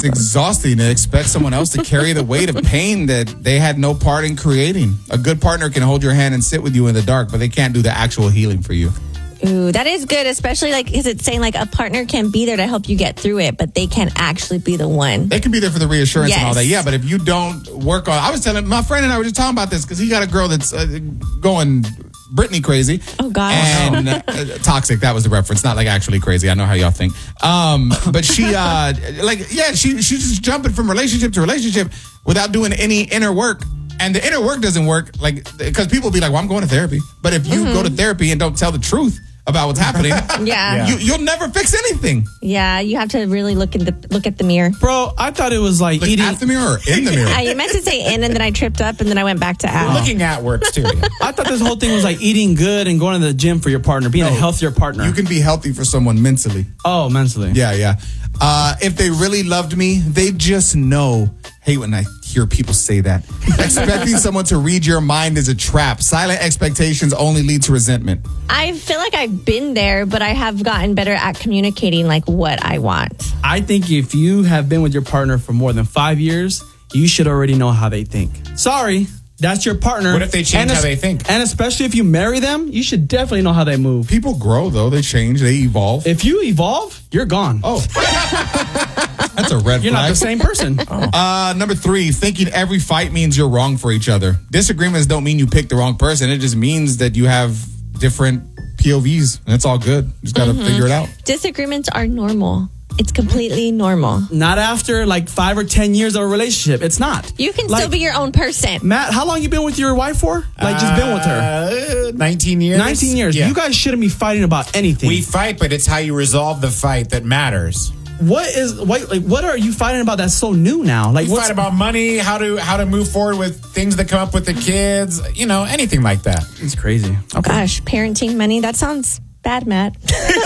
exhausting to expect someone else to carry the weight of pain that they had no part in creating. A good partner can hold your hand and sit with you in the dark, but they can't do the actual healing for you. Ooh, that is good, especially because it's saying like a partner can be there to help you get through it, but they can't actually be the one. They can be there for the reassurance and all that. Yeah, but if you don't work on... I was telling... My friend and I were just talking about this because he got a girl that's going Britney crazy. Oh, gosh. And toxic, that was the reference. Not like actually crazy. I know how y'all think. But she, she's just jumping from relationship to relationship without doing any inner work. And the inner work doesn't work, like, because people be like, well, I'm going to therapy. But if you go to therapy and don't tell the truth about what's happening, you'll never fix anything. Yeah, you have to really look at the mirror. Bro, I thought it was like eating at the mirror or in the mirror. You meant to say in, and then I tripped up, and then I went back to out. Looking at works too. Yeah. I thought this whole thing was like eating good and going to the gym for your partner, being a healthier partner. You can be healthy for someone mentally. Oh, mentally. Yeah. If they really loved me, they just know. Hate when I hear people say that. Expecting someone to read your mind is a trap. Silent expectations only lead to resentment. I feel like I've been there, but I have gotten better at communicating like what I want. I think if you have been with your partner for more than 5 years, you should already know how they think. Sorry, that's your partner. What if they change how they think? And especially if you marry them, you should definitely know how they move. People grow, though. They change. They evolve. If you evolve, you're gone. Oh. That's a red flag. You're not the same person. Number 3, thinking every fight means you're wrong for each other. Disagreements don't mean you picked the wrong person. It just means that you have different POVs. And it's all good. You just got to figure it out. Disagreements are normal. It's completely normal. Not after like 5 or 10 years of a relationship. It's not. You can still be your own person. Matt, how long you been with your wife for? Like just been with her? 19 years. 19 years. Yeah. You guys shouldn't be fighting about anything. We fight, but it's how you resolve the fight that matters. What are you fighting about that's so new now? Like We fight about money, how to move forward with things that come up with the kids, anything like that. It's crazy. Okay. Gosh, parenting money, that sounds bad, Matt.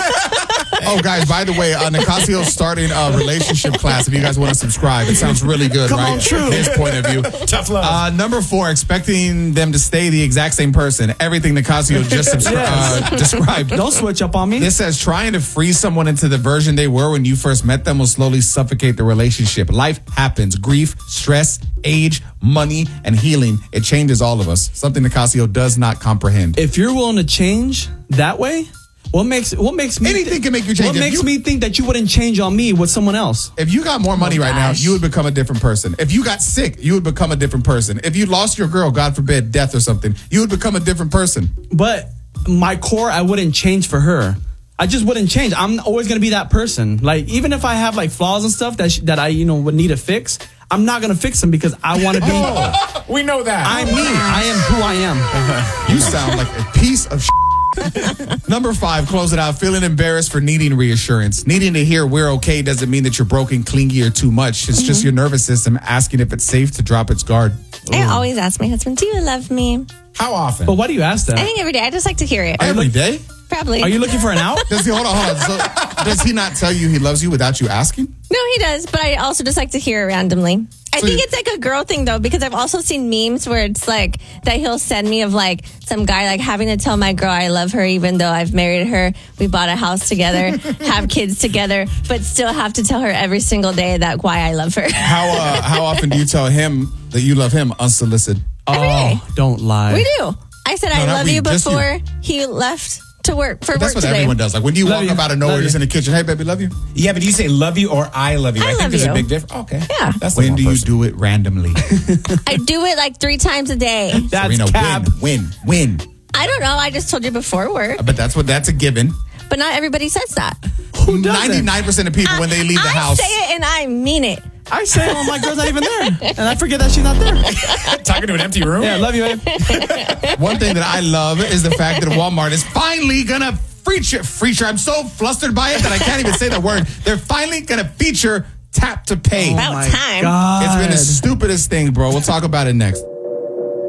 Oh, guys, by the way, Nicasio's starting a relationship class. If you guys want to subscribe, it sounds really good, Come right? on, true. His point of view. Tough love. Number 4, expecting them to stay the exact same person. Everything Nicasio just described. Don't switch up on me. This says trying to freeze someone into the version they were when you first met them will slowly suffocate the relationship. Life happens. Grief, stress, age, money, and healing. It changes all of us. Something Nicasio does not comprehend. If you're willing to change that way, what makes me anything can make you change? What makes me think that you wouldn't change on me with someone else? If you got more money right now, you would become a different person. If you got sick, you would become a different person. If you lost your girl, God forbid, death or something, you would become a different person. But my core, I wouldn't change for her. I just wouldn't change. I'm always going to be that person. Like, even if I have like flaws and stuff that I would need to fix, I'm not going to fix them because I want to be. We know that. I'm me. I am who I am. You sound like a piece of Number 5, close it out. Feeling embarrassed for needing reassurance. Needing to hear we're okay doesn't mean that you're broken, clingy, or too much. It's just your nervous system asking if it's safe to drop its guard. I always ask my husband, do you love me? How often? But why do you ask that? I think every day. I just like to hear it. Every day? Probably. Are you looking for an out? Hold on. So, does he not tell you he loves you without you asking? No, he does, but I also just like to hear it randomly. I think it's like a girl thing, though, because I've also seen memes where it's like that he'll send me of like some guy like having to tell my girl I love her even though I've married her. We bought a house together, have kids together, but still have to tell her every single day that why I love her. How often do you tell him that you love him unsolicited? Every day. Don't lie. We do. I said I love you before he left to work for work today. That's what everyone does. Like when you walk up out of nowhere, just in the kitchen, hey, baby, love you. Yeah, but do you say love you or I love you? I think there's a big difference. Okay. Yeah. That's when do you do it randomly? I do it like 3 times a day. That's Serena, cap. Win. I don't know. I just told you before work. But that's a given. But not everybody says that. Who doesn't? 99% of people, when they leave the house. I say it and I mean it. I say it when my girl's not even there. And I forget that she's not there. Talking to an empty room? Yeah, love you, babe. One thing that I love is the fact that Walmart is finally going to feature. I'm so flustered by it that I can't even say the word. They're finally going to feature Tap to Pay. About time. God. It's been the stupidest thing, bro. We'll talk about it next.